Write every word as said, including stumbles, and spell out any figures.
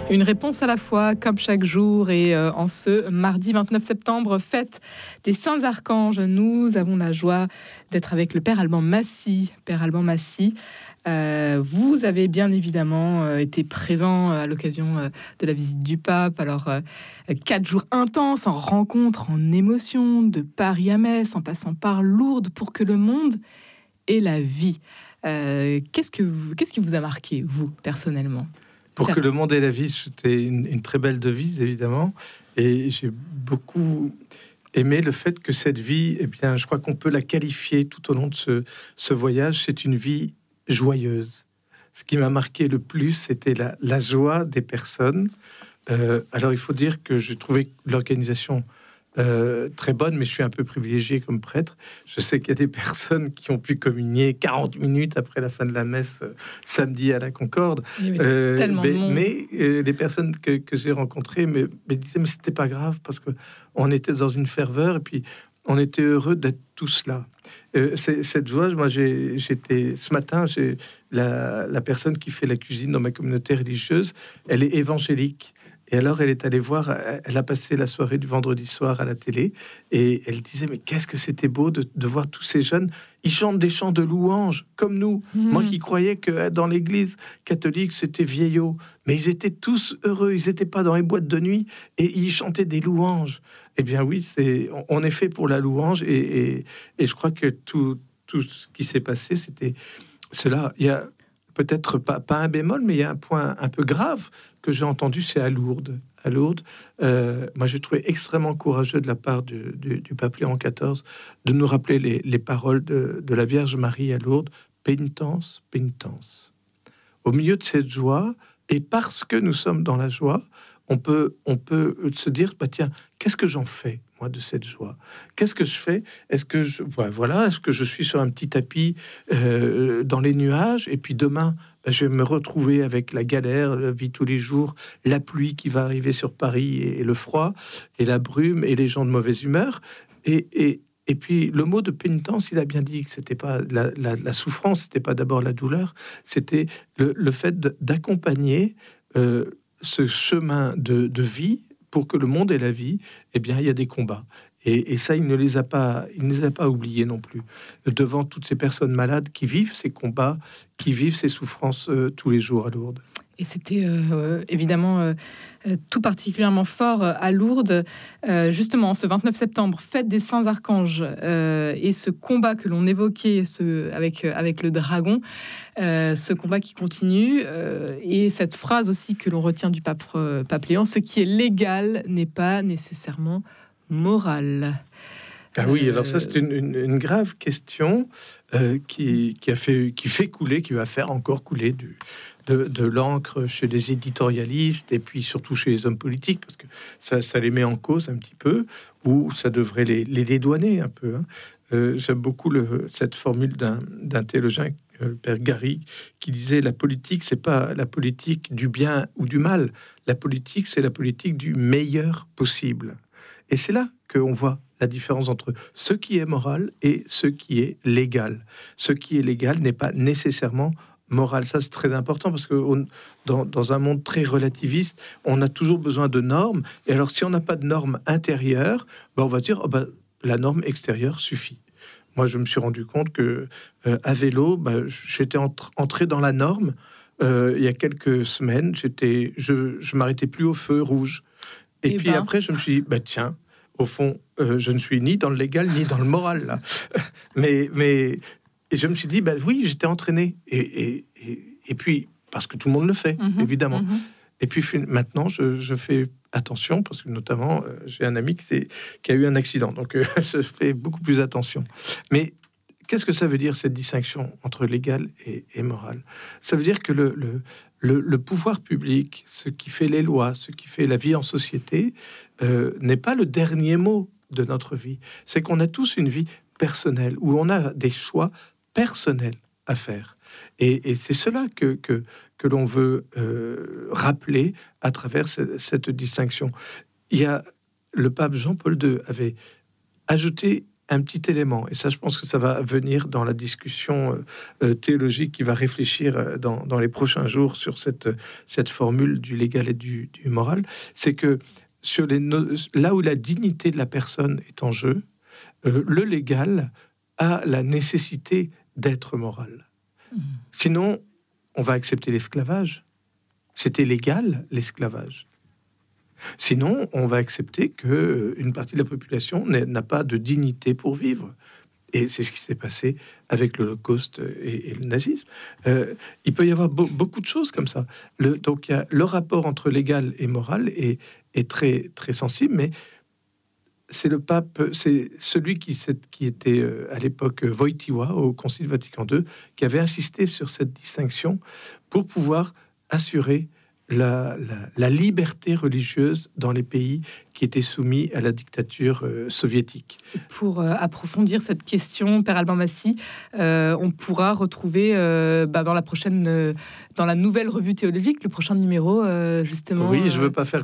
Une réponse à la fois, comme chaque jour. Et euh, en ce mardi vingt-neuf septembre, fête des Saints Archanges, nous avons la joie d'être avec le Père Alban Massy. Père Alban Massy, euh, vous avez bien évidemment euh, été présent à l'occasion euh, de la visite du pape. Alors, euh, quatre jours intenses en rencontres, en émotions, de Paris à Metz, en passant par Lourdes, pour que le monde ait la vie. Euh, qu'est-ce que vous, qu'est-ce qui vous a marqué, vous, personnellement ? Pour que le monde ait la vie, c'était une, une très belle devise, évidemment. Et j'ai beaucoup aimé le fait que cette vie, eh bien, je crois qu'on peut la qualifier tout au long de ce, ce voyage. C'est une vie joyeuse. Ce qui m'a marqué le plus, c'était la, la joie des personnes. Euh, alors, il faut dire que j'ai trouvé l'organisation Euh, très bonne, mais je suis un peu privilégié comme prêtre. Je sais qu'il y a des personnes qui ont pu communier quarante minutes après la fin de la messe euh, samedi à la Concorde. Euh, mais mais euh, les personnes que, que j'ai rencontrées me, me disaient mais c'était pas grave parce que on était dans une ferveur et puis on était heureux d'être tous là. Euh, c'est, cette joie, moi j'ai, j'étais ce matin, j'ai la, la personne qui fait la cuisine dans ma communauté religieuse, elle est évangélique. Et alors, elle est allée voir, elle a passé la soirée du vendredi soir à la télé, et elle disait, mais qu'est-ce que c'était beau de, de voir tous ces jeunes, ils chantent des chants de louanges, comme nous. Mmh. Moi qui croyais que dans l'église catholique, c'était vieillot, mais ils étaient tous heureux, ils n'étaient pas dans les boîtes de nuit, et ils chantaient des louanges. Eh bien oui, c'est, on est fait pour la louange, et, et, et je crois que tout, tout ce qui s'est passé, c'était cela. Il y a peut-être pas, pas un bémol, mais il y a un point un peu grave que j'ai entendu, c'est à Lourdes. À Lourdes, euh, moi j'ai trouvé extrêmement courageux de la part du, du, du pape Léon quatorze de nous rappeler les, les paroles de, de la Vierge Marie à Lourdes, pénitence, pénitence. Au milieu de cette joie, et parce que nous sommes dans la joie, on peut, on peut se dire, bah tiens, qu'est-ce que j'en fais moi de cette joie? Qu'est-ce que je fais? Est-ce que je, voilà, est-ce que je suis sur un petit tapis euh, dans les nuages, et puis demain, bah, je vais me retrouver avec la galère, la vie tous les jours, la pluie qui va arriver sur Paris, et, et le froid, et la brume, et les gens de mauvaise humeur, et, et Et puis le mot de pénitence, il a bien dit que c'était pas la, la, la souffrance, c'était pas d'abord la douleur, c'était le, le fait de, d'accompagner euh, ce chemin de, de vie pour que le monde ait la vie. Eh bien, il y a des combats. Et, et ça, il ne les a pas, il ne les a pas oubliés non plus. Devant toutes ces personnes malades qui vivent ces combats, qui vivent ces souffrances euh, tous les jours à Lourdes. Et c'était euh, évidemment euh, tout particulièrement fort à Lourdes, euh, justement ce vingt-neuf septembre, fête des Saints Archanges, euh, et ce combat que l'on évoquait ce, avec, avec le dragon, euh, ce combat qui continue, euh, et cette phrase aussi que l'on retient du pape, euh, pape Léon, ce qui est légal n'est pas nécessairement moral. Ah oui, alors ça c'est une, une, une grave question euh, qui, qui, a fait, qui fait couler, qui va faire encore couler du... De, de l'encre chez les éditorialistes et puis surtout chez les hommes politiques, parce que ça, ça les met en cause un petit peu, ou ça devrait les, les dédouaner un peu. Hein. Euh, j'aime beaucoup le, cette formule d'un, d'un théologien, le père Gary, qui disait la politique, c'est pas la politique du bien ou du mal. La politique, c'est la politique du meilleur possible. Et c'est là qu'on voit la différence entre ce qui est moral et ce qui est légal. Ce qui est légal n'est pas nécessairement moral. Ça, c'est très important parce que on, dans, dans un monde très relativiste, on a toujours besoin de normes. Et alors, si on n'a pas de normes intérieures, ben, on va dire oh, ben, la norme extérieure suffit. Moi, je me suis rendu compte que euh, à vélo, ben, j'étais entre, entré dans la norme. Euh, il y a quelques semaines, j'étais, je, je m'arrêtais plus au feu rouge. Et, Et puis ben... après, je me suis dit, ben, tiens, au fond, euh, je ne suis ni dans le légal ni dans le moral là. mais mais Et je me suis dit, bah oui, j'étais entraîné. Et, et, et, et puis, parce que tout le monde le fait, mmh, évidemment. Mmh. Et puis maintenant, je, je fais attention, parce que notamment, euh, j'ai un ami qui, qui a eu un accident. Donc, euh, je fais beaucoup plus attention. Mais qu'est-ce que ça veut dire, cette distinction entre légal et, et moral? Ça veut dire que le, le, le, le pouvoir public, ce qui fait les lois, ce qui fait la vie en société, euh, n'est pas le dernier mot de notre vie. C'est qu'on a tous une vie personnelle, où on a des choix personnel à faire. Et, et c'est cela que, que, que l'on veut euh, rappeler à travers ce, cette distinction. Il y a, le pape Jean-Paul deux avait ajouté un petit élément, et ça je pense que ça va venir dans la discussion euh, théologique qui va réfléchir euh, dans, dans les prochains jours sur cette, cette formule du légal et du, du moral, c'est que sur les no- là où la dignité de la personne est en jeu, euh, le légal a la nécessité d'être moral. Mmh. Sinon, on va accepter l'esclavage. C'était légal, l'esclavage. Sinon, on va accepter qu'une partie de la population n'a pas de dignité pour vivre. Et c'est ce qui s'est passé avec l'Holocauste et, et le nazisme. Euh, il peut y avoir be- beaucoup de choses comme ça. Le, donc, il y a le rapport entre légal et moral est, est très, très sensible, mais c'est le pape, c'est celui qui, qui était euh, à l'époque Wojtyła, au Concile Vatican deux, qui avait insisté sur cette distinction pour pouvoir assurer La, la, la liberté religieuse dans les pays qui étaient soumis à la dictature euh, soviétique. Pour euh, approfondir cette question, Père Alban Massy, euh, on pourra retrouver euh, bah, dans la prochaine, euh, dans la nouvelle revue théologique, le prochain numéro, euh, justement. Oui, je euh... veux pas faire